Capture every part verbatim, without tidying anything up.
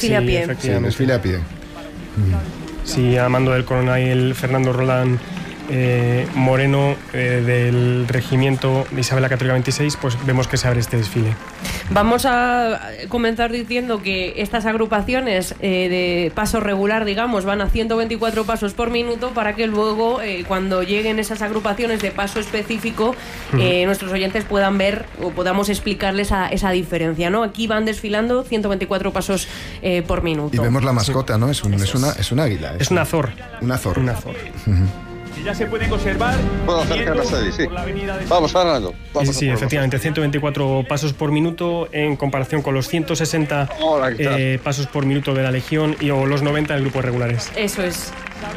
desfile sí, a pie. Sí, desfile a pie. Sí, a mando del coronel Fernando Roldán eh, Moreno eh, del regimiento de Isabel la Católica veintiséis, pues vemos que se abre este desfile. Vamos a comenzar diciendo que estas agrupaciones eh, de paso regular, digamos, van a ciento veinticuatro pasos por minuto para que luego, eh, cuando lleguen esas agrupaciones de paso específico, eh, uh-huh. nuestros oyentes puedan ver o podamos explicarles a, esa diferencia, ¿no? Aquí van desfilando ciento veinticuatro pasos eh, por minuto. Y vemos la mascota, ¿no? Es un, es una, es un águila. Es, es un azor. Un azor. Un azor. Uh-huh. Ya se pueden observar. Puedo acercarnos ahí, sí. Vamos, Fernando. Sí, sí, efectivamente, ciento veinticuatro pasos por minuto en comparación con los ciento sesenta Hola, eh, pasos por minuto de la Legión y o los noventa del grupo de regulares. Eso es.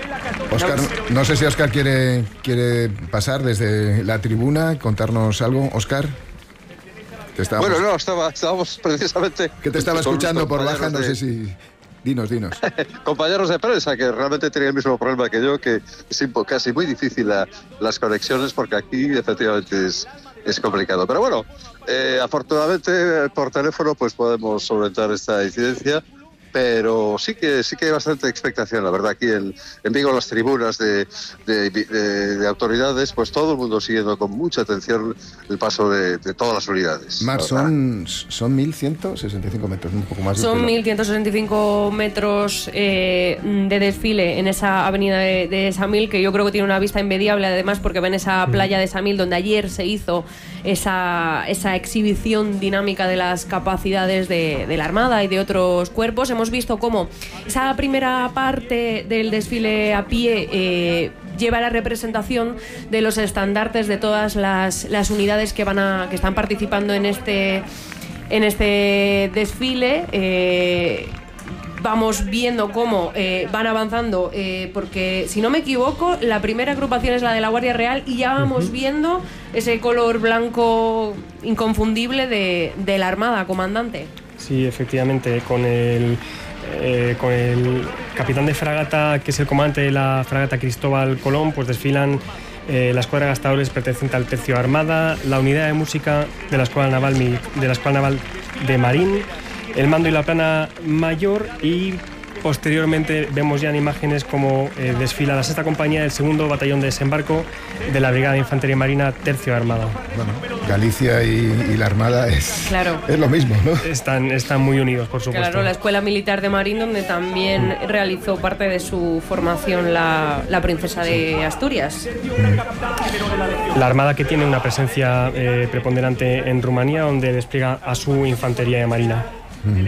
Óscar, no sé si Óscar quiere, quiere pasar desde la tribuna y contarnos algo. Óscar. Estábamos... Bueno, no, estaba, estábamos precisamente... Que te estaba escuchando por baja, no de... sé si... Dinos, dinos. Compañeros de prensa que realmente tenían el mismo problema que yo, que es casi muy difícil la, las conexiones porque aquí efectivamente es, es complicado. Pero bueno, eh, afortunadamente por teléfono pues podemos solventar esta incidencia. Pero sí que sí que hay bastante expectación, la verdad, aquí en, en Vigo, las tribunas de, de, de, de autoridades, pues todo el mundo siguiendo con mucha atención el paso de, de todas las unidades. Mar, son, son mil ciento sesenta y cinco metros, un poco más. Son mil ciento sesenta y cinco metros eh, de desfile en esa avenida de, de Samil, que yo creo que tiene una vista envidiable, además, porque ven esa playa de Samil, donde ayer se hizo esa, esa exhibición dinámica de las capacidades de, de la Armada y de otros cuerpos. Hemos visto cómo esa primera parte del desfile a pie eh, lleva la representación de los estandartes de todas las, las unidades que van a que están participando en este en este desfile. Eh, vamos viendo cómo eh, van avanzando, eh, porque si no me equivoco, la primera agrupación es la de la Guardia Real y ya vamos uh-huh. viendo ese color blanco inconfundible de, de la Armada, comandante. Sí, efectivamente, con el, eh, con el capitán de fragata, que es el comandante de la fragata Cristóbal Colón, pues desfilan eh, la escuadra de gastadores perteneciente al tercio Armada, la unidad de música de la Escuela Naval, de la Escuela Naval de Marín, el mando y la plana mayor, y posteriormente vemos ya en imágenes como eh, desfila la sexta compañía del segundo batallón de desembarco de la Brigada de Infantería Marina Tercio Armada. Bueno, Galicia y, y la Armada es, claro. es lo mismo, ¿no? Están, están muy unidos, por supuesto. Claro, la Escuela Militar de Marín, donde también mm. realizó parte de su formación la, la princesa de Asturias. La Armada, que tiene una presencia eh, preponderante en Rumanía, donde despliega a su Infantería de Marina. Mm.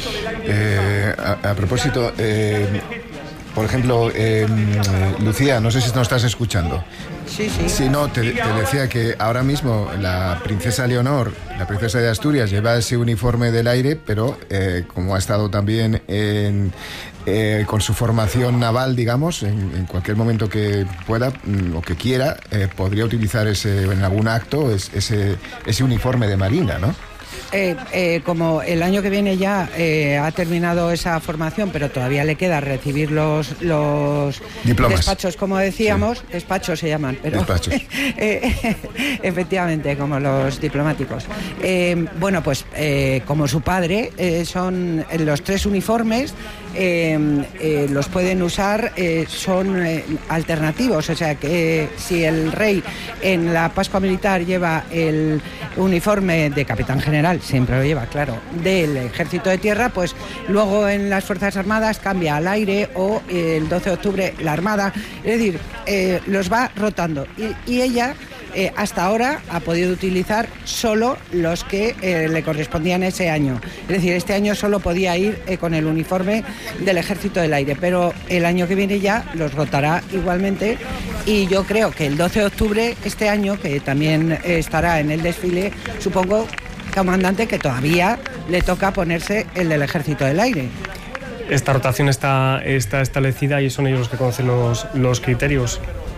Eh, a, a propósito, eh, por ejemplo, eh, Lucía, no sé si nos estás escuchando. Sí, sí. Sí, no, te, te decía que ahora mismo la princesa Leonor, la princesa de Asturias, lleva ese uniforme del aire, pero eh, como ha estado también en, eh, con su formación naval, digamos, en, en cualquier momento que pueda o que quiera, eh, podría utilizar ese en algún acto es, ese, ese uniforme de marina, ¿no? Eh, eh, como el año que viene ya eh, ha terminado esa formación, pero todavía le queda recibir los, los despachos, como decíamos, sí. despachos se llaman, pero despachos. eh, efectivamente, como los diplomáticos. Eh, bueno, pues eh, como su padre, eh, son los tres uniformes, eh, eh, los pueden usar, eh, son eh, alternativos, o sea que eh, si el rey en la Pascua Militar lleva el uniforme de capitán general, siempre lo lleva, claro, del Ejército de Tierra, pues luego en las Fuerzas Armadas cambia al aire, o eh, el doce de octubre la Armada, es decir, eh, los va rotando y, y ella eh, hasta ahora ha podido utilizar solo los que eh, le correspondían ese año, es decir, este año solo podía ir eh, con el uniforme del Ejército del Aire, pero el año que viene ya los rotará igualmente, y yo creo que el doce de octubre este año, que también eh, estará en el desfile, supongo, comandante, que todavía le toca ponerse el del Ejército del Aire. Esta rotación está, está establecida y son ellos los que conocen los, los criterios.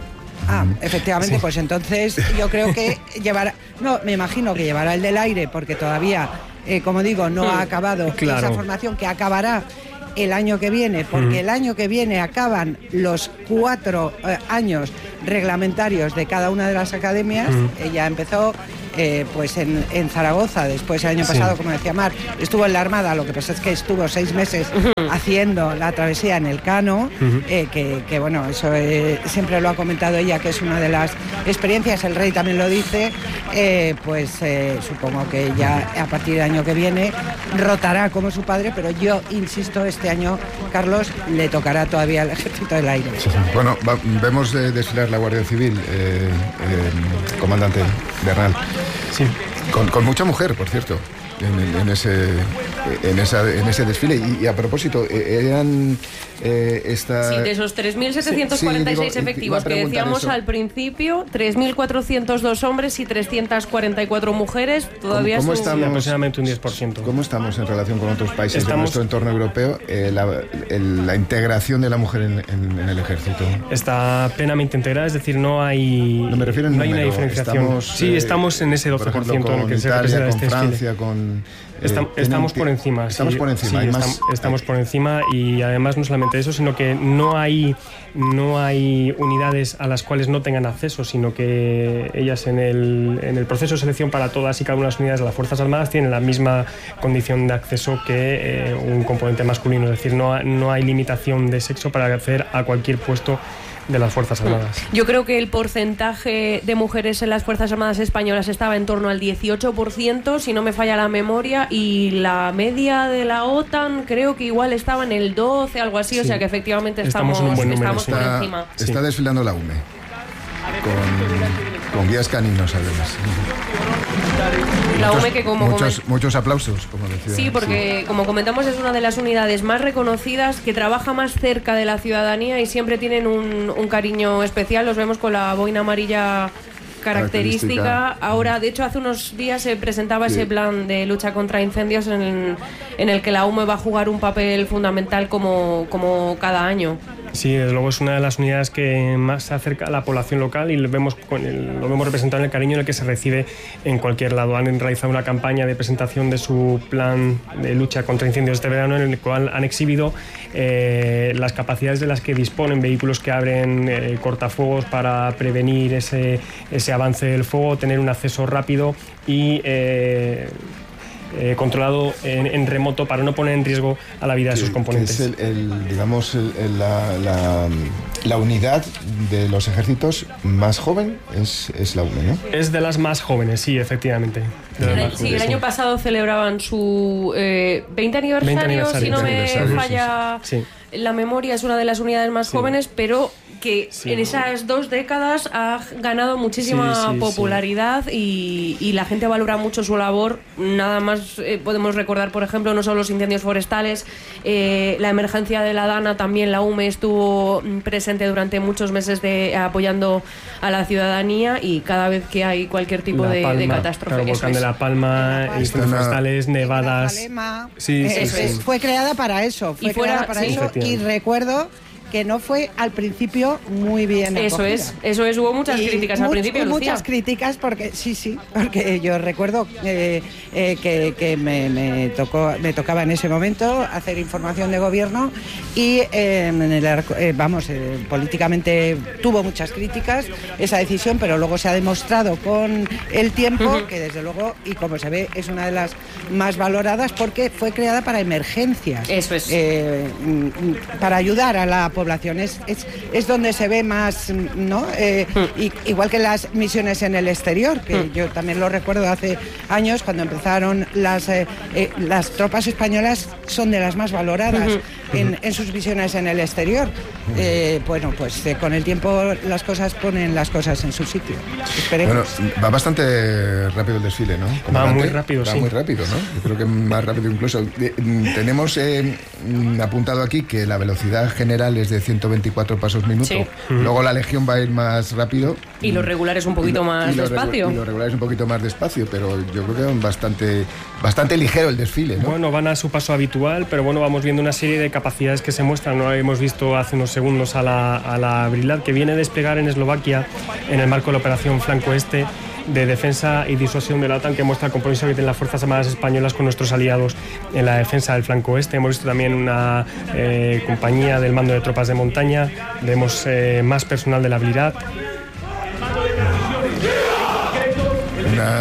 Ah, efectivamente, sí. Pues entonces yo creo que llevará, no, me imagino que llevará el del aire, porque todavía, eh, como digo, no ha acabado claro. esa formación, que acabará el año que viene, porque mm. el año que viene acaban los cuatro eh, años reglamentarios de cada una de las academias. Mm. Ella empezó eh, pues en, en Zaragoza, después el año pasado, sí. como decía Mar, estuvo en la Armada, lo que pasa es que estuvo seis meses haciendo la travesía en Elcano, uh-huh. eh, que, que bueno, eso eh, siempre lo ha comentado ella, que es una de las experiencias, el rey también lo dice, eh, pues eh, supongo que ya a partir del año que viene rotará como su padre, pero yo insisto, este año, Carlos, le tocará todavía al Ejército del Aire. Sí, sí. Bueno, va, vemos eh, desfilar la Guardia Civil, eh, eh, comandante Bernal. Sí. Con, con mucha mujer, por cierto, en, en, ese, en, esa, en ese desfile. Y, y a propósito, eran eh, esta... Sí, de esos tres mil setecientos cuarenta y seis sí, digo, efectivos que decíamos eso. Al principio, tres mil cuatrocientos dos hombres y trescientas cuarenta y cuatro mujeres. Todavía ¿Cómo, cómo es un... estamos, aproximadamente un diez por ciento. ¿Cómo estamos en relación con otros países estamos... de nuestro entorno europeo? Eh, la, el, la integración de la mujer en, en, en el ejército. Está plenamente integrada, es decir, no hay, no me refiero en no hay número, una diferenciación. Estamos, sí, estamos en ese doce por ciento por ejemplo, en el que se Italia, representa con este Francia, desfile. con... Está, eh, estamos por encima. Estamos sí, por encima. Sí, hay estamos, más... estamos por encima y además no solamente eso, sino que no hay, no hay unidades a las cuales no tengan acceso, sino que ellas en el, en el proceso de selección para todas y cada una de las unidades de las Fuerzas Armadas tienen la misma condición de acceso que eh, un componente masculino. Es decir, no, no hay limitación de sexo para acceder a cualquier puesto de las Fuerzas Armadas. Yo creo que el porcentaje de mujeres en las Fuerzas Armadas españolas estaba en torno al dieciocho por ciento, si no me falla la memoria, y la media de la OTAN creo que igual estaba en el doce, algo así, sí. O sea que efectivamente estamos, estamos, en un buen estamos número, por está, encima. Está sí. desfilando la U M E, con, con guías caninos además. La muchos, U M E que como muchos, coment... muchos aplausos, como decía. Sí, porque sí. Como comentamos es una de las unidades más reconocidas, que trabaja más cerca de la ciudadanía y siempre tienen un, un cariño especial. Los vemos con la boina amarilla característica. característica. Ahora, de hecho, hace unos días se presentaba sí. ese plan de lucha contra incendios en el, en el que la U M E va a jugar un papel fundamental como, como cada año. Sí, desde luego es una de las unidades que más se acerca a la población local y lo vemos, con el, lo vemos representado en el cariño en el que se recibe en cualquier lado. Han realizado una campaña de presentación de su plan de lucha contra incendios este verano, en el cual han exhibido eh, las capacidades de las que disponen, vehículos que abren eh, cortafuegos para prevenir ese, ese avance del fuego, tener un acceso rápido y... Eh, Eh, controlado en, en remoto para no poner en riesgo a la vida de sus componentes. Es el, el, digamos, el, el, la, la, la unidad de los ejércitos más joven es, es la U M E, ¿no? Es de las más jóvenes, sí, efectivamente. De las el, más sí, jóvenes, el año sí. pasado celebraban su eh, veinte aniversario, veinte aniversario, si no me aniversario, falla sí, sí. la memoria, es una de las unidades más sí. jóvenes, pero que sí. en esas dos décadas ha ganado muchísima sí, sí, popularidad sí. Y, y la gente valora mucho su labor. Nada más eh, podemos recordar, por ejemplo, no solo los incendios forestales, eh, la emergencia de la Dana, también la U M E estuvo presente durante muchos meses de, apoyando a la ciudadanía, y cada vez que hay cualquier tipo de, Palma, de catástrofe. Claro, volcán es. de La Palma, incendios forestales, nevadas. Sí, sí, sí. Es, fue creada para eso, fue y fuera, creada para sí, eso y recuerdo que no fue al principio muy bien eso acogida. es eso es hubo muchas y críticas al much, principio muchas Lucía. críticas porque sí sí porque yo recuerdo eh, eh, que, que me, me tocó me tocaba en ese momento hacer información de gobierno y eh, en el, eh, vamos eh, políticamente tuvo muchas críticas esa decisión, pero luego se ha demostrado con el tiempo uh-huh. que desde luego, y como se ve, es una de las más valoradas porque fue creada para emergencias, eso es eh, para ayudar a la población. Es, es, es donde se ve más, ¿no? Eh, mm. y, igual que las misiones en el exterior, que mm. yo también lo recuerdo hace años cuando empezaron las, eh, eh, las tropas españolas son de las más valoradas mm-hmm. en, en sus misiones en el exterior. Mm. Eh, bueno, pues eh, con el tiempo las cosas ponen las cosas en su sitio. Esperemos. Bueno, va bastante rápido el desfile, ¿no? Va muy rápido, va sí. muy rápido, ¿no? Yo creo que más rápido incluso. Tenemos eh, apuntado aquí que la velocidad general es de ciento veinticuatro pasos minuto. Sí. Luego la Legión va a ir más rápido. Y los regulares un poquito lo, más despacio. Y los regulares un poquito más despacio, pero yo creo que van bastante, bastante ligero el desfile, ¿no? Bueno, van a su paso habitual, pero bueno, vamos viendo una serie de capacidades que se muestran. No hemos visto hace unos segundos a la, a la Brilad, que viene a desplegar en Eslovaquia en el marco de la operación Flanco Este de defensa y disuasión de la OTAN, que muestra el compromiso que tienen las Fuerzas Armadas españolas con nuestros aliados en la defensa del flanco este. Hemos visto también una eh, compañía del mando de tropas de montaña, vemos eh, más personal de la Brilad. Una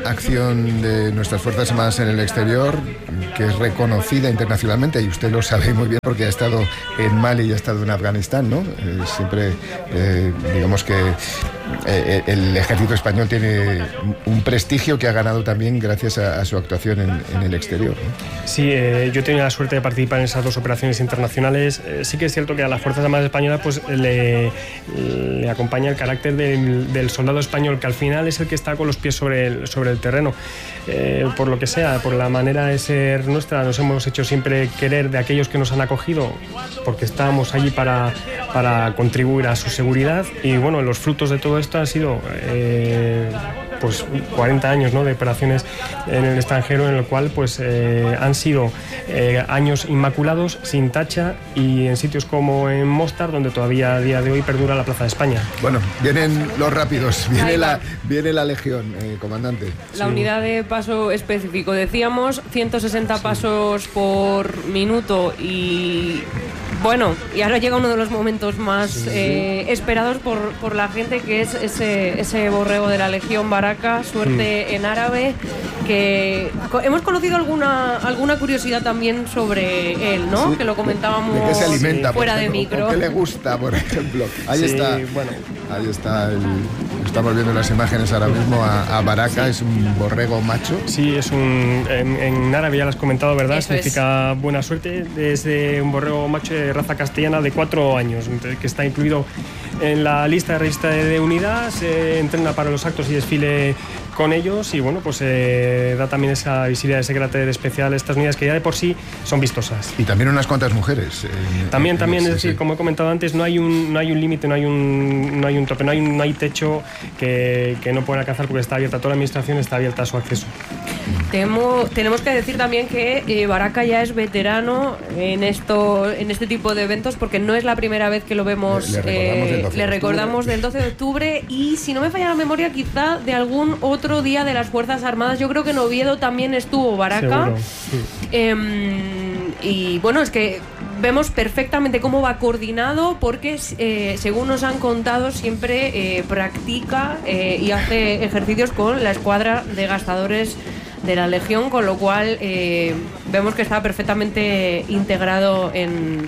acción de nuestras Fuerzas Armadas en el exterior, que es reconocida internacionalmente, y usted lo sabe muy bien porque ha estado en Mali y ha estado en Afganistán, ¿no? Eh, siempre, eh, digamos que eh, el ejército español tiene un prestigio que ha ganado también gracias a, a su actuación en, en el exterior, ¿no? Sí, eh, yo he tenido la suerte de participar en esas dos operaciones internacionales. Eh, sí que es cierto que a las Fuerzas Armadas españolas pues le, le acompaña el carácter del, del soldado español, que al final es el que está con los pies sobre el, sobre el terreno. Eh, por lo que sea, por la manera de ser nuestra, nos hemos hecho siempre querer de aquellos que nos han acogido, porque estábamos allí para, para contribuir a su seguridad. Y bueno, los frutos de todo esto han sido eh, pues cuarenta años, ¿no?, de operaciones en el extranjero, en el cual pues eh, han sido eh, años inmaculados, sin tacha, y en sitios como en Mostar, donde todavía a día de hoy perdura la Plaza de España. Bueno, vienen los rápidos, viene la, viene la Legión, eh, comandante. La Sí. unidad de paso específico, decíamos, ciento sesenta sí. pasos por minuto, y bueno, y ahora llega uno de los momentos más sí, sí. Eh, esperados por, por la gente, que es ese, ese borrego de la Legión Baraka, suerte sí. en árabe, que co- hemos conocido alguna alguna curiosidad también sobre él, ¿no? Sí. Que lo comentábamos ¿De qué se alimenta, fuera por ejemplo, de micro. ¿Qué le gusta, por ejemplo? Ahí sí, está, bueno. ahí está, el, estamos viendo las imágenes ahora mismo a, a Baraka, sí. es un borrego macho. Sí, es un, en, en árabe ya lo has comentado, ¿verdad? Eso significa es. buena suerte. Es de un borrego macho de raza castellana de cuatro años, que está incluido en la lista de registro de unidad. Se entrena para los actos y desfile con ellos, y bueno, pues eh, da también esa visibilidad, ese carácter especial a estas unidades, que ya de por sí son vistosas. Y también unas cuantas mujeres. Eh, también, también, sí, es decir, sí. como he comentado antes, no hay un, no hay un límite, no hay un, no hay un tope, no hay, no hay techo que, que no puedan alcanzar, porque está abierta, toda la administración está abierta a su acceso. Temo, tenemos que decir también que eh, Baraka ya es veterano en esto, en este tipo de eventos, porque no es la primera vez que lo vemos. Le, le recordamos, eh, del, doce le de recordamos del doce de octubre, y si no me falla la memoria, quizá de algún otro día de las Fuerzas Armadas. Yo creo que en Oviedo también estuvo Baraka. Seguro, sí. eh, y bueno, es que vemos perfectamente cómo va coordinado, porque eh, según nos han contado, siempre eh, practica eh, y hace ejercicios con la escuadra de gastadores de la Legión, con lo cual eh, vemos que está perfectamente integrado en,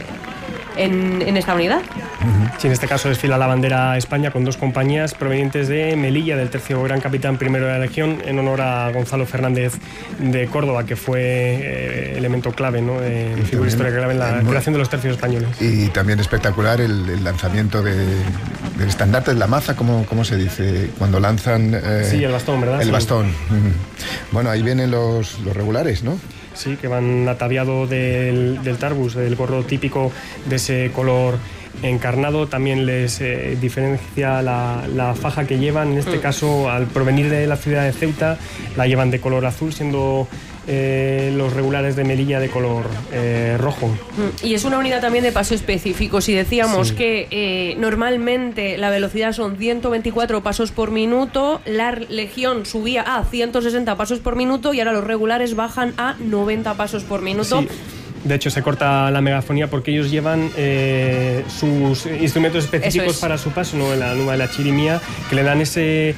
en, en esta unidad. Sí, en este caso desfila la bandera España con dos compañías provenientes de Melilla, del tercio Gran Capitán Primero de la Legión, en honor a Gonzalo Fernández de Córdoba, que fue eh, elemento clave, ¿no?, de figura histórica clave en la muy, creación de los tercios españoles. Y también espectacular el, el lanzamiento de, del estandarte de la maza, ¿cómo, cómo se dice? Cuando lanzan... Eh, sí, el bastón, ¿verdad? El sí. bastón. Bueno, ahí vienen los, los regulares, ¿no? Sí, que van ataviado del, del tarbus, del gorro típico de ese color encarnado. También les eh, diferencia la, la faja que llevan. En este caso, al provenir de la ciudad de Ceuta, la llevan de color azul, siendo eh, los regulares de Melilla de color eh, rojo. Y es una unidad también de paso específico. Si decíamos sí. que eh, normalmente la velocidad son ciento veinticuatro pasos por minuto, la Legión subía a ciento sesenta pasos por minuto, y ahora los regulares bajan a noventa pasos por minuto. Sí. De hecho, se corta la megafonía porque ellos llevan eh, sus instrumentos específicos es. para su paso, ¿no? La nuba de la chirimía, que le dan ese,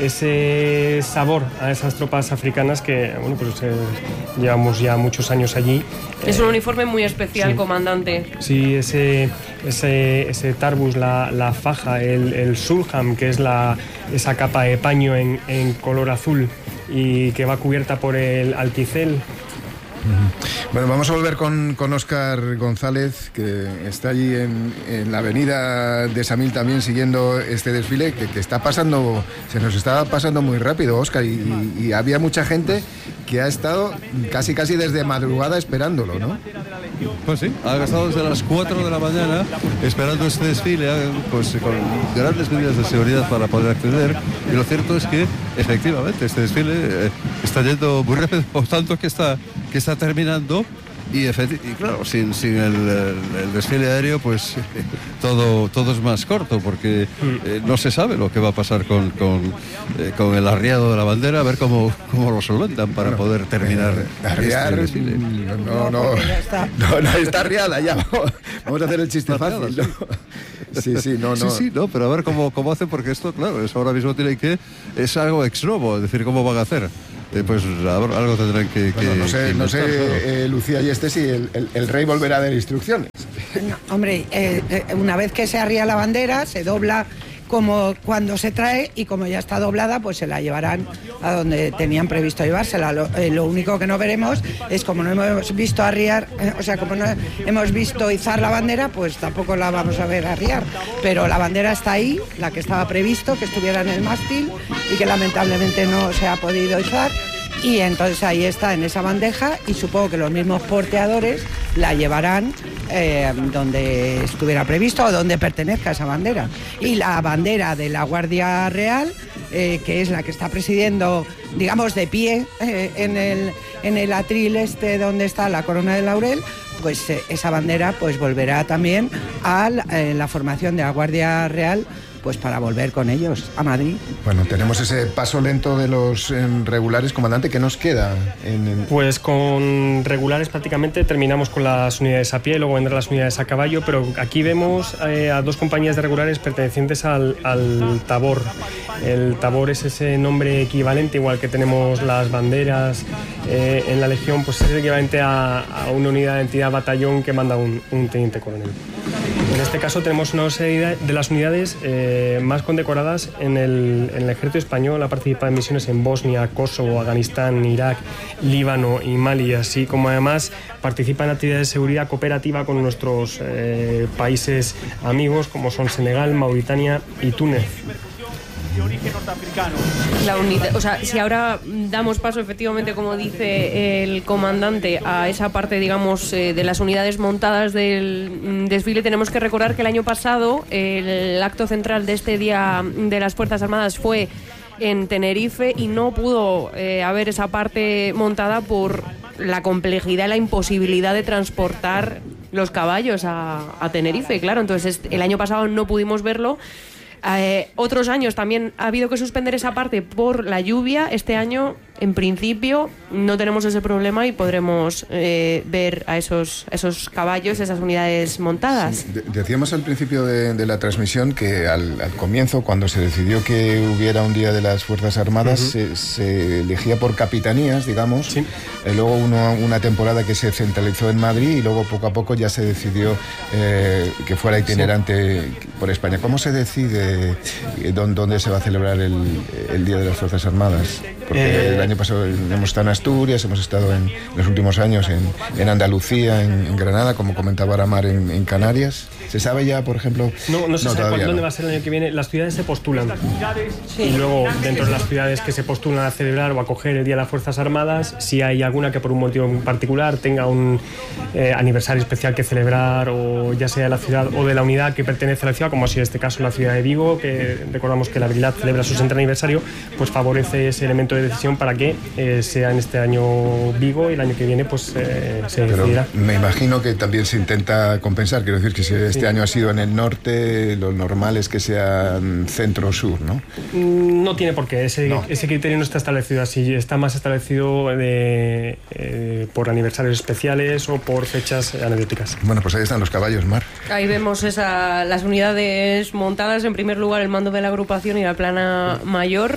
ese sabor a esas tropas africanas que, bueno, pues eh, llevamos ya muchos años allí. Es un uniforme muy especial, sí. comandante. Sí, ese, ese, ese tarbus, la, la faja, el, el sulham, que es la, esa capa de paño en, en color azul y que va cubierta por el alticel. Bueno, vamos a volver con, con Óscar González, que está allí en, en la avenida de Samil también siguiendo este desfile, que, que está pasando, se nos está pasando muy rápido, Óscar, y, y, y había mucha gente que ha estado casi casi desde madrugada esperándolo, ¿no? Pues sí, ha estado desde las cuatro de la mañana esperando este desfile, pues con grandes medidas de seguridad para poder acceder, y lo cierto es que efectivamente este desfile eh, está yendo muy rápido, tanto que está que está terminando, y, efecti- y claro, sin, sin el, el, el desfile aéreo, pues todo, todo es más corto, porque eh, no se sabe lo que va a pasar con, con, eh, con el arriado de la bandera, a ver cómo, cómo lo solventan para bueno, poder terminar eh, arriar, este desfile. No, no, no, está. no, no, está arriada ya. Vamos a hacer el chiste fácil, ¿no? Sí, sí, no, no. Sí, sí, no, pero a ver cómo, cómo hacen, porque esto, claro, eso ahora mismo tiene que, es algo ex novo, es decir, cómo van a hacer. eh, pues algo tendrán que, bueno, que no sé, que no sé inventar, claro. eh, Lucía y este, si el, el, el rey volverá a dar instrucciones. No, hombre, eh, eh, una vez que se arría la bandera, se dobla como cuando se trae, y como ya está doblada, pues se la llevarán a donde tenían previsto llevársela. Lo, eh, lo único que no veremos es, como no hemos visto arriar, eh, o sea, como no hemos visto izar la bandera, pues tampoco la vamos a ver arriar. Pero la bandera está ahí, la que estaba previsto que estuviera en el mástil y que lamentablemente no se ha podido izar. Y entonces ahí está, en esa bandeja, y supongo que los mismos porteadores la llevarán eh, donde estuviera previsto o donde pertenezca esa bandera. Y la bandera de la Guardia Real, eh, que es la que está presidiendo, digamos, de pie eh, en el, en el atril este donde está la corona de laurel, pues eh, esa bandera pues volverá también a la, eh, la formación de la Guardia Real, pues para volver con ellos a Madrid. Bueno, tenemos ese paso lento de los eh, regulares, comandante. ¿Qué nos queda? En, en... Pues con regulares prácticamente terminamos con las unidades a pie, luego vendrán las unidades a caballo, pero aquí vemos eh, a dos compañías de regulares pertenecientes al, al Tabor. El Tabor es ese nombre equivalente, igual que tenemos las banderas eh, en la Legión, pues es equivalente a, a una unidad de entidad batallón que manda un, un teniente coronel. En este caso tenemos una serie de las unidades eh, más condecoradas en el, en el ejército español. Ha participado en misiones en Bosnia, Kosovo, Afganistán, Irak, Líbano y Mali, así como además participa en actividades de seguridad cooperativa con nuestros eh, países amigos, como son Senegal, Mauritania y Túnez. De origen norteamericano. La unidad, o sea, si ahora damos paso, efectivamente, como dice el comandante, a esa parte, digamos, eh, de las unidades montadas del desfile, tenemos que recordar que el año pasado el acto central de este Día de las Fuerzas Armadas fue en Tenerife y no pudo eh, haber esa parte montada por la complejidad y la imposibilidad de transportar los caballos a, a Tenerife, claro. Entonces, el año pasado no pudimos verlo. Eh, otros años también ha habido que suspender esa parte por la lluvia. Este año, en principio, no tenemos ese problema y podremos eh, ver a esos, esos caballos, esas unidades montadas. Sí, de- decíamos al principio de, de la transmisión que al, al comienzo, cuando se decidió que hubiera un Día de las Fuerzas Armadas, uh-huh. se, se elegía por capitanías, digamos. Sí. Eh, luego uno, una temporada que se centralizó en Madrid y luego poco a poco ya se decidió eh, que fuera itinerante sí. por España. ¿Cómo se decide ¿Dónde se va a celebrar el, el Día de las Fuerzas Armadas? Porque eh, el año pasado hemos estado en Asturias, hemos estado en, en los últimos años en, en Andalucía, en, en Granada, como comentaba Aramar, en, en Canarias. ¿Se sabe ya, por ejemplo? No, no se no, sabe cuándo, no. dónde va a ser el año que viene. Las ciudades se postulan. Sí. Y luego, dentro de las ciudades que se postulan a celebrar o a acoger el Día de las Fuerzas Armadas, si hay alguna que por un motivo en particular tenga un eh, aniversario especial que celebrar, o ya sea de la ciudad o de la unidad que pertenece a la ciudad, como así en este caso la ciudad de Vigo, que recordamos que la Brigada celebra su sesenta aniversario, pues favorece ese elemento de decisión para que eh, sea en este año Vigo y el año que viene pues eh, se Pero decidirá. me imagino que también se intenta compensar, quiero decir que si este sí. año ha sido en el norte, lo normal es que sea centro o sur, ¿no? No tiene por qué, ese, no. ese criterio no está establecido así, está más establecido de, eh, por aniversarios especiales o por fechas anecdóticas. Bueno, pues ahí están los caballos, Mar. Ahí vemos esa, las unidades montadas, en primer lugar el mando de la agrupación y la plana mayor,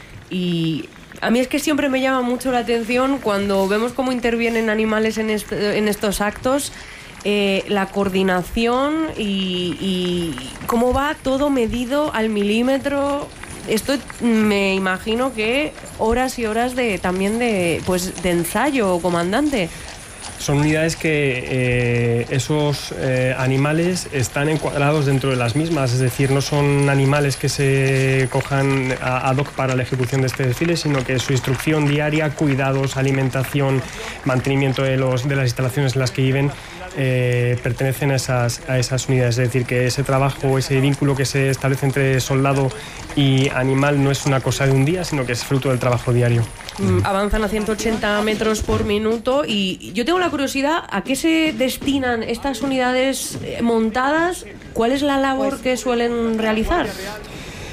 y a mí es que siempre me llama mucho la atención cuando vemos cómo intervienen animales en, est- en estos actos, eh, la coordinación y, y cómo va todo medido al milímetro. Esto me imagino que horas y horas de también de pues de ensayo, comandante. Son unidades que eh, esos eh, animales están encuadrados dentro de las mismas, es decir, no son animales que se cojan ad hoc para la ejecución de este desfile, sino que su instrucción diaria, cuidados, alimentación, mantenimiento de, los, de las instalaciones en las que viven, eh, pertenecen a esas, a esas unidades. Es decir, que ese trabajo, ese vínculo que se establece entre soldado y animal no es una cosa de un día, sino que es fruto del trabajo diario. Mm, avanzan a ciento ochenta metros por minuto y yo tengo la curiosidad, ¿a qué se destinan estas unidades montadas? ¿Cuál es la labor pues, que suelen realizar?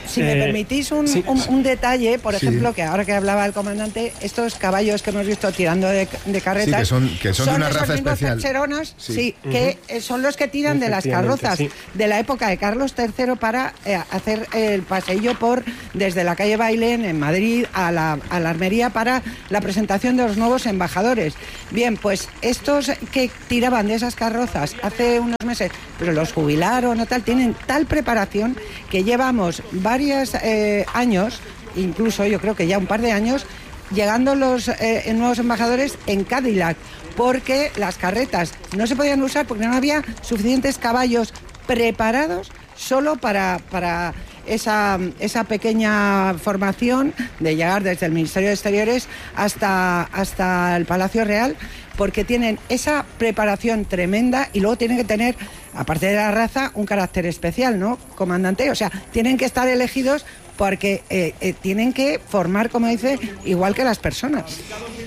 Si me Eh, permitís un, sí. un, un detalle, por Sí. ejemplo, que ahora que hablaba el comandante, estos caballos que hemos visto tirando de, de carretas... Sí, que son- que son de una esos raza mismos especial. percherones, Sí. sí, que eh, son los que tiran de las Efectivamente, carrozas sí. de la época de Carlos tercero para eh, hacer el paseillo por desde la calle Bailén en Madrid a la, a la Armería para la presentación de los nuevos embajadores. Bien, pues estos que tiraban de esas carrozas hace unos meses, pero los jubilaron o tal, tienen tal preparación que llevamos varios eh, años, incluso yo creo que ya un par de años, llegando los eh, nuevos embajadores en Cadillac, porque las carretas no se podían usar porque no había suficientes caballos preparados solo para, para esa, esa pequeña formación de llegar desde el Ministerio de Exteriores hasta, hasta el Palacio Real, porque tienen esa preparación tremenda y luego tienen que tener, aparte de la raza, un carácter especial, ¿no, comandante? O sea, tienen que estar elegidos porque eh, eh, tienen que formar, como dice, igual que las personas.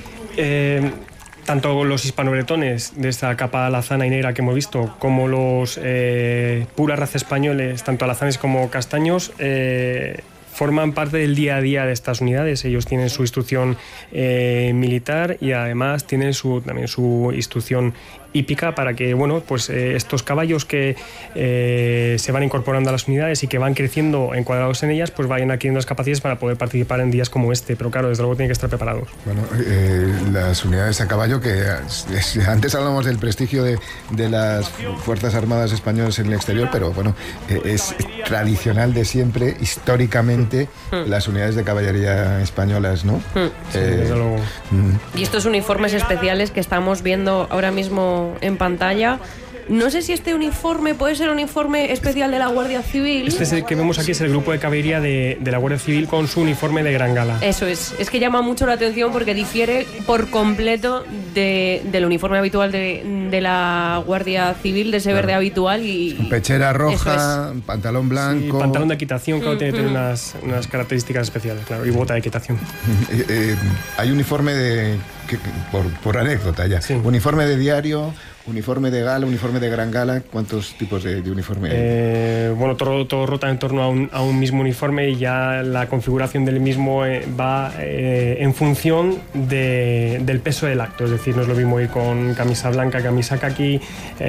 Eh, tanto los hispanobretones de esta capa alazana y negra que hemos visto, como los eh, pura raza españoles, tanto alazanes como castaños, eh, forman parte del día a día de estas unidades. Ellos tienen su instrucción eh, militar y además tienen su, también su instrucción hípica para que, bueno, pues eh, estos caballos que eh, se van incorporando a las unidades y que van creciendo encuadrados en ellas, pues vayan adquiriendo las capacidades para poder participar en días como este. Pero claro, desde luego tienen que estar preparados. Bueno, eh, las unidades a caballo, que es, antes hablamos del prestigio de, de las Fuerzas Armadas Españolas en el exterior, pero bueno, eh, es tradicional de siempre, históricamente, las unidades de caballería españolas, ¿no? Sí, Eh, desde luego. mm. Y estos uniformes especiales que estamos viendo ahora mismo en pantalla, no sé si este uniforme puede ser un uniforme especial de la Guardia Civil. Este es el que vemos aquí, es el grupo de caballería de, de la Guardia Civil con su uniforme de gran gala. Eso es, es que llama mucho la atención porque difiere por completo de, del uniforme habitual de, de la Guardia Civil, de ese verde habitual y... Pechera Eso roja, pantalón Sí, blanco. pantalón de equitación, claro, tiene que tener unas, unas características especiales, claro, y bota de equitación. Eh, eh, hay uniforme de. que- que- por, por anécdota ya. Sí. Uniforme de diario, uniforme de gala, uniforme de gran gala. ¿Cuántos tipos de, de uniforme hay? Eh, bueno, todo, todo rota en torno a un, a un mismo uniforme y ya la configuración del mismo eh, va eh, en función de- del peso del acto. Es decir, no es lo mismo ir con camisa blanca, camisa caqui,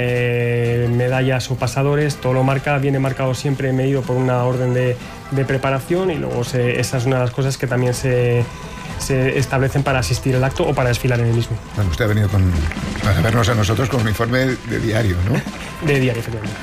eh, medallas o pasadores. Todo lo marca, viene marcado siempre, medido por una orden de, de preparación y luego se, esa es una de las cosas que también se, se establecen para asistir al acto o para desfilar en el mismo. Bueno, usted ha venido con, para vernos a nosotros con uniforme de diario, ¿no? De diario, efectivamente.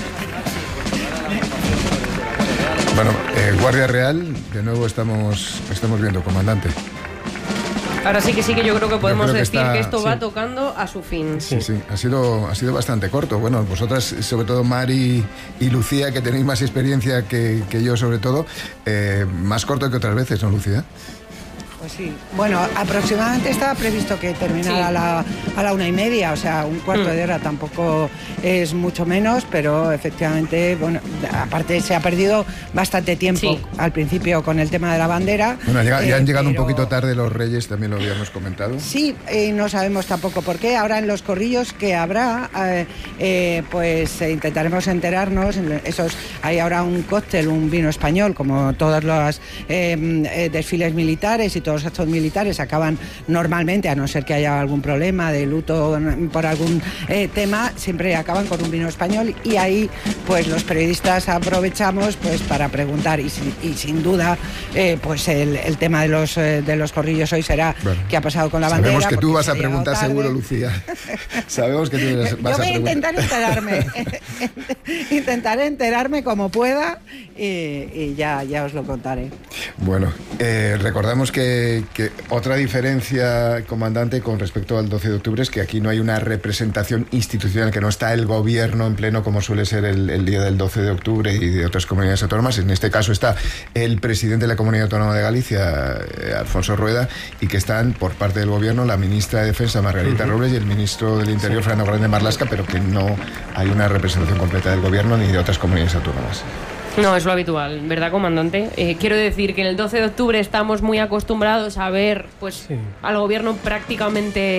Bueno, eh, Guardia Real, de nuevo estamos, estamos viendo, comandante. Ahora sí que sí que yo creo que podemos creo que decir está- que esto sí. va tocando a su fin. Sí, sí, ha sido, ha sido bastante corto. Bueno, vosotras, sobre todo Mari y Lucía, que tenéis más experiencia que, que yo, sobre todo, eh, más corto que otras veces, ¿no, Lucía? Pues sí. Bueno, aproximadamente estaba previsto que terminara Sí. a, la, a la una y media, o sea, un cuarto Mm. de hora tampoco es mucho menos, pero efectivamente, bueno, aparte se ha perdido bastante tiempo Sí. al principio con el tema de la bandera. Bueno, llega- ya eh, han llegado un pero- poquito tarde los Reyes, también lo habíamos comentado. Sí, eh, no sabemos tampoco por qué. Ahora en los corrillos que habrá, eh, eh, pues eh, intentaremos enterarnos. En esos, hay ahora un cóctel, un vino español, como todos los eh, eh, desfiles militares y todos los actos militares acaban normalmente, a no ser que haya algún problema de luto por algún eh, tema, siempre acaban con un vino español y ahí pues los periodistas aprovechamos pues para preguntar y, sin- y sin duda eh, pues el, el tema de los eh, de los corrillos hoy será Bueno, qué ha pasado con la bandera. Sabemos que tú porque vas se a ha llegado preguntar tarde. seguro, Lucía. Sabemos que tú vas Yo a voy a preguntar. intentar enterarme, intentaré enterarme como pueda y, y ya, ya os lo contaré. Bueno, eh, recordamos que, que otra diferencia, comandante, con respecto al doce de octubre es que aquí no hay una representación institucional, que no está el gobierno en pleno como suele ser el, el día del doce de octubre y de otras comunidades autónomas. En este caso está el presidente de la Comunidad Autónoma de Galicia, eh, Alfonso Rueda, y que están por parte del gobierno la ministra de Defensa, Margarita Robles, y el ministro del Interior, Fernando Grande Marlaska, pero que no hay una representación completa del gobierno ni de otras comunidades autónomas. No, es lo habitual, ¿verdad, comandante? Eh, quiero decir que en el doce de octubre estamos muy acostumbrados a ver pues Sí. al gobierno prácticamente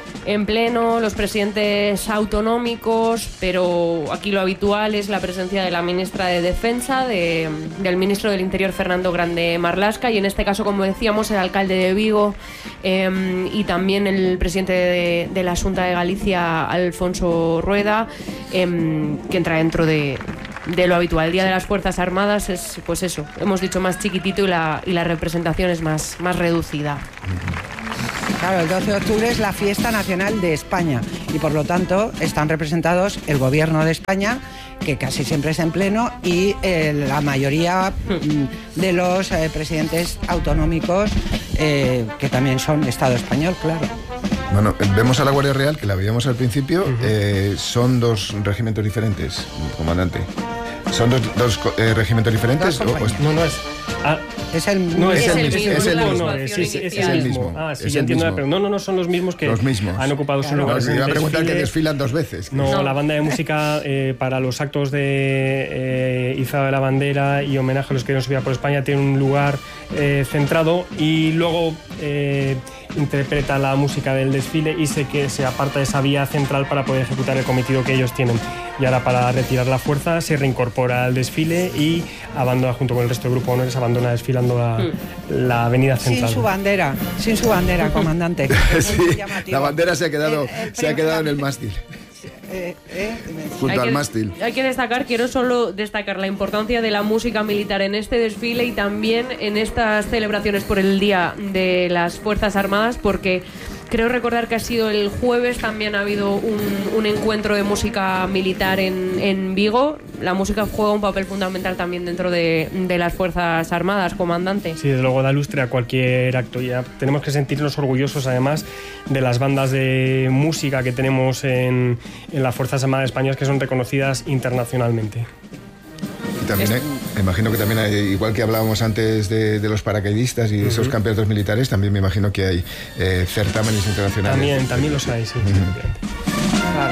en pleno, los presidentes autonómicos, pero aquí lo habitual es la presencia de la ministra de Defensa, de, del ministro del Interior, Fernando Grande Marlaska, y en este caso, como decíamos, el alcalde de Vigo eh, y también el presidente de, de la Xunta de Galicia, Alfonso Rueda, eh, que entra dentro de, de lo habitual. El Día de las Fuerzas Armadas es, pues eso, hemos dicho, más chiquitito y la, y la representación es más, más reducida. Claro, el doce de octubre es la fiesta nacional de España y por lo tanto están representados el gobierno de España, que casi siempre es en pleno, y eh, la mayoría mm, de los eh, presidentes autonómicos, eh, que también son Estado español, claro. Bueno, vemos a la Guardia Real, que la veíamos al principio, uh-huh. eh, son dos regimientos diferentes, comandante. ¿Son dos, dos eh, regimientos diferentes? Dos o, o es, no, no es... Ah, es el, no, es es el, el mismo. mismo. Es el No, mismo. no, es, es, es el mismo. Ah, sí, es ya el entiendo, mismo. pero no, no, no, son los mismos que los mismos. han ocupado su claro. lugar. No, se iba a preguntar desfile. que desfilan dos veces. No, no, la banda de música eh, para los actos de eh, izado de la bandera y homenaje a los que nos subía por España tiene un lugar eh, centrado, y luego eh, interpreta la música del desfile y sé que se aparta de esa vía central para poder ejecutar el cometido que ellos tienen. Y ahora, para retirar la fuerza, se reincorpora al desfile y abandona, junto con el resto del grupo de honores, abandona desfilando la, mm. la avenida central. Sin su bandera, sin su bandera, comandante. Sí, la bandera se ha quedado, el, el se ha quedado en el mástil. Eh, eh, junto hay al que, mástil. Hay que destacar, quiero solo destacar la importancia de la música militar en este desfile y también en estas celebraciones por el Día de las Fuerzas Armadas, porque creo recordar que ha sido el jueves, también ha habido un, un encuentro de música militar en, en Vigo. La música juega un papel fundamental también dentro de, de las Fuerzas Armadas, comandante. Sí, desde luego da lustre a cualquier acto. Ya tenemos que sentirnos orgullosos, además, de las bandas de música que tenemos en, en las Fuerzas Armadas españolas, que son reconocidas internacionalmente. Y también hay, me imagino que también hay, igual que hablábamos antes de, de los paracaidistas y de esos uh-huh. campeonatos militares, también me imagino que hay eh, certámenes internacionales. También, también los hay, sí. Uh-huh. Claro.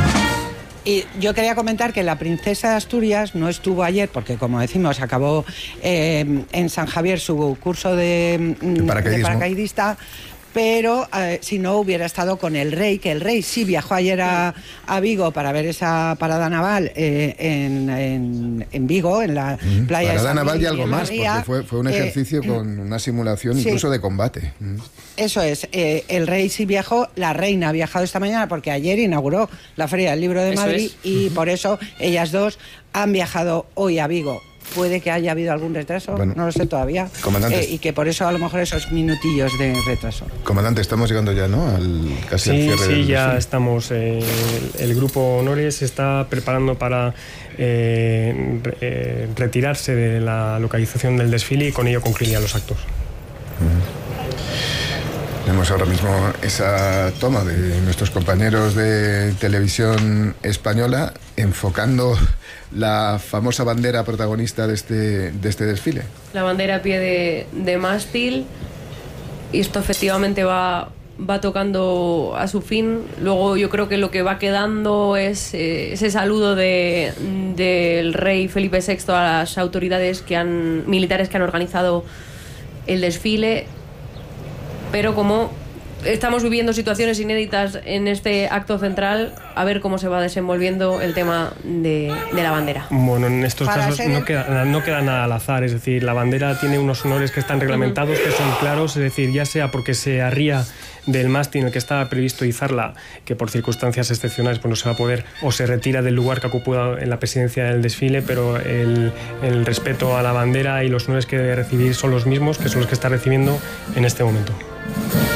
Y yo quería comentar que la princesa de Asturias no estuvo ayer porque, como decimos, acabó eh, en San Javier su curso de, de paracaidista, pero eh, si no hubiera estado con el rey, que el rey sí viajó ayer a, a Vigo para ver esa parada naval eh, en, en, en Vigo, en la mm, playa parada de San naval y algo y más, porque fue, fue un ejercicio eh, con una simulación sí, incluso de combate. Mm. Eso es, eh, el rey sí viajó, la reina ha viajado esta mañana porque ayer inauguró la Feria del Libro de eso Madrid es. y uh-huh. por eso ellas dos han viajado hoy a Vigo. Puede que haya habido algún retraso, bueno, no lo sé todavía, eh, y que por eso a lo mejor esos minutillos de retraso. Comandante, estamos llegando ya, ¿no? Al, casi sí, al cierre sí, del ya desfile. estamos. Eh, el, el grupo Honores se está preparando para eh, re, retirarse de la localización del desfile y con ello concluirían los actos. Uh-huh. Vemos ahora mismo esa toma de nuestros compañeros de televisión española enfocando la famosa bandera protagonista de este, de este desfile. La bandera a pie de, de mástil, y esto efectivamente va, va tocando a su fin. Luego yo creo que lo que va quedando es eh, ese saludo de, del rey Felipe sexto a las autoridades que han, militares que han organizado el desfile. Pero como estamos viviendo situaciones inéditas en este acto central, a ver cómo se va desenvolviendo el tema de, de la bandera. Bueno, en estos Para casos no queda, no queda nada al azar, es decir, la bandera tiene unos honores que están reglamentados, uh-huh. que son claros, es decir, ya sea porque se arría del mástil en el que estaba previsto izarla, que por circunstancias excepcionales pues no se va a poder, o se retira del lugar que ha ocupado en la presidencia del desfile, pero el, el respeto a la bandera y los honores que debe recibir son los mismos, que son los que está recibiendo en este momento.